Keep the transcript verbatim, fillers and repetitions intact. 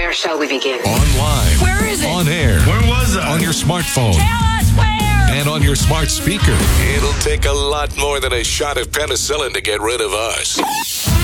Where shall we begin? Online. Where is it? On air. Where was I? On your smartphone. Tell us where. And on your smart speaker. It'll take a lot more than a shot of penicillin to get rid of us.